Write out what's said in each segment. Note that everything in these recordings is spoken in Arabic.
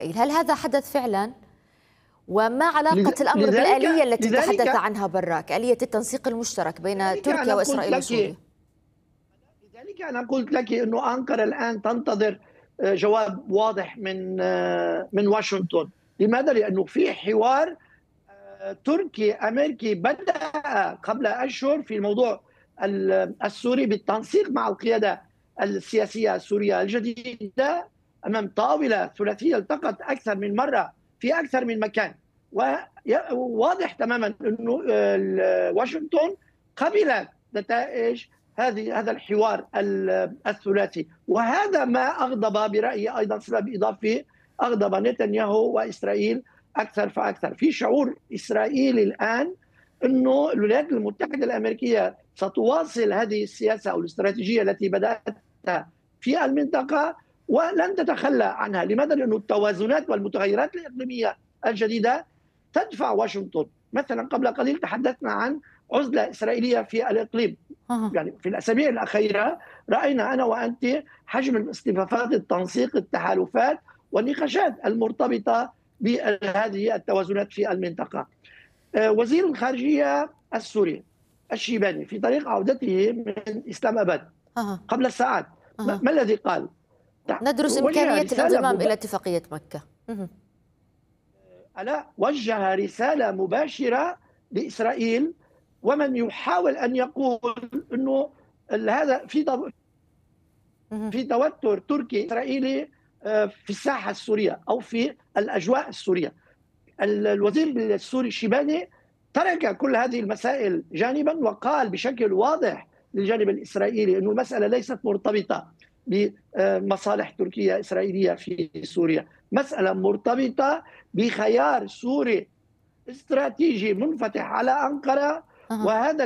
هل هذا حدث فعلا؟ وما علاقة الأمر بالآلية التي تحدث عنها براك، آلية التنسيق المشترك بين تركيا وإسرائيل وسوريا؟ لذلك أنا قلت لك أنه أنقرة الآن تنتظر جواب واضح من واشنطن. لماذا؟ لأنه في حوار تركي أمريكي بدأ قبل أشهر في الموضوع السوري بالتنسيق مع القيادة السياسية السورية الجديدة أمام طاولة ثلاثية التقت أكثر من مرة في أكثر من مكان. وواضح تماما أنه واشنطن قبلت نتائج هذا الحوار الثلاثي، وهذا ما أغضب برأيي أيضا سبب إضافي، أغضب نتنياهو وإسرائيل أكثر فأكثر. في شعور إسرائيلي الآن أنه الولايات المتحدة الأمريكية ستواصل هذه السياسة أو الاستراتيجية التي بدأتها في المنطقة ولن تتخلى عنها. لماذا؟ لأن التوازنات والمتغيرات الإقليمية الجديدة تدفع واشنطن. مثلا قبل قليل تحدثنا عن عزلة إسرائيلية في الإقليم، يعني في الأسابيع الأخيرة رأينا أنا وأنت حجم الاصطفافات، التنسيق، التحالفات والنقاشات المرتبطة بهذه التوازنات في المنطقة. وزير الخارجية السوري الشيباني في طريق عودته من إسلام أباد قبل ساعات ما الذي قال؟ ندرس إمكانية الانضمام إلى اتفاقية مكة. ألا وجه رسالة مباشرة لإسرائيل ومن يحاول أن يقول أنه هذا في توتر تركي إسرائيلي في الساحة السورية أو في الأجواء السورية. الوزير السوري الشيباني ترك كل هذه المسائل جانبا وقال بشكل واضح للجانب الإسرائيلي أن المسألة ليست مرتبطة بمصالح تركية إسرائيلية في سوريا، مسألة مرتبطة بخيار سوري استراتيجي منفتح على أنقرة. وهذا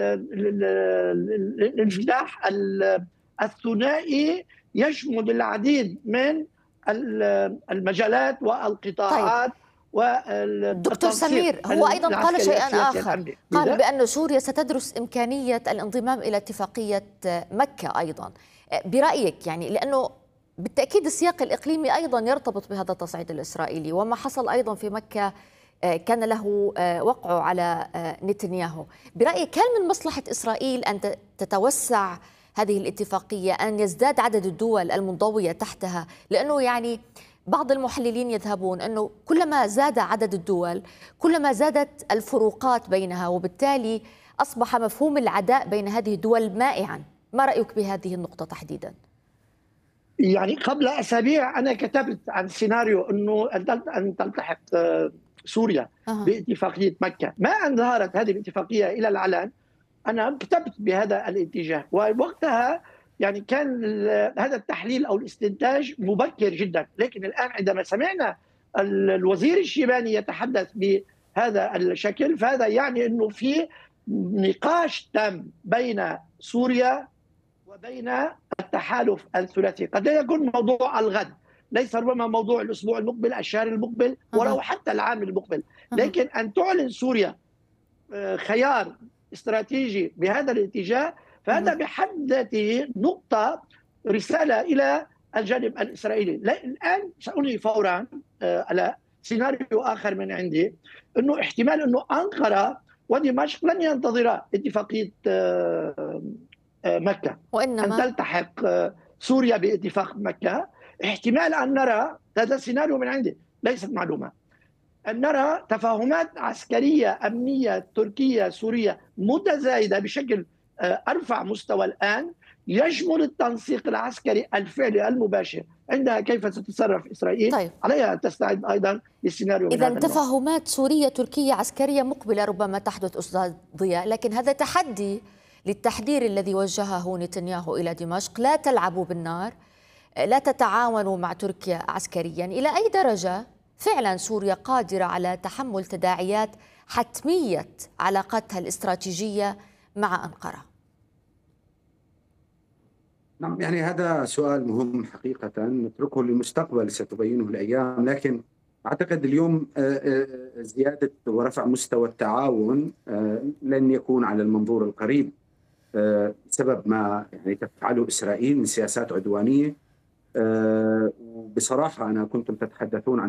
الانفتاح الثنائي يشمل العديد من المجالات والقطاعات. طيب. دكتور سمير، هو أيضا قال شيئا آخر، قال بأن سوريا ستدرس إمكانية الانضمام إلى اتفاقية مكة أيضا. برأيك يعني، لأنه بالتأكيد السياق الإقليمي أيضا يرتبط بهذا التصعيد الإسرائيلي، وما حصل أيضا في مكة كان له وقعه على نتنياهو. برأيك هل من مصلحة إسرائيل أن تتوسع هذه الاتفاقية، أن يزداد عدد الدول المنضوية تحتها؟ لأنه يعني بعض المحللين يذهبون أنه كلما زاد عدد الدول كلما زادت الفروقات بينها، وبالتالي أصبح مفهوم العداء بين هذه الدول مائعا. ما رأيك بهذه النقطة تحديدا؟ يعني قبل أسابيع أنا كتبت عن سيناريو أنه أن تلتحق سوريا باتفاقية مكة. ما أن ظهرت هذه الاتفاقية إلى العلن أنا كتبت بهذا الاتجاه، ووقتها يعني كان هذا التحليل أو الاستنتاج مبكر جدا. لكن الآن عندما سمعنا الوزير الشيباني يتحدث بهذا الشكل، فهذا يعني أنه في نقاش تام بين سوريا وبين التحالف الثلاثي. قد لا يكون موضوع الغد، ليس ربما موضوع الأسبوع المقبل، الشهر المقبل، ولو حتى العام المقبل، لكن أن تعلن سوريا خيار استراتيجي بهذا الاتجاه فهذا بحد ذاته نقطة رسالة إلى الجانب الإسرائيلي. الآن سأنهي فورا على سيناريو آخر من عندي، أنه احتمال أنه أنقرة ودمشق لن ينتظرا اتفاقية مكة وإنما أن تلتحق سوريا باتفاق مكة. احتمال أن نرى، هذا سيناريو من عندي ليست معلومة، أن نرى تفاهمات عسكرية أمنية تركية سورية متزايدة بشكل أرفع مستوى الآن، يشمل التنسيق العسكري الفعلي المباشر. عندها كيف ستتصرف إسرائيل؟ طيب. عليها تستعد أيضا للسيناريو. إذا تفاهمات سورية تركية عسكرية مقبلة ربما تحدث أستاذ ضياء، لكن هذا تحدي للتحذير الذي وجهه نتنياهو إلى دمشق: لا تلعبوا بالنار، لا تتعاونوا مع تركيا عسكريا. إلى أي درجة فعلا سوريا قادرة على تحمل تداعيات حتمية علاقتها الاستراتيجية مع أنقرة؟ نعم، يعني هذا سؤال مهم حقيقة، نتركه للمستقبل ستبينه الأيام. لكن أعتقد اليوم زيادة ورفع مستوى التعاون لن يكون على المنظور القريب بسبب ما يعني تفعله إسرائيل من سياسات عدوانية وبصراحة أنا كنتم تتحدثون عن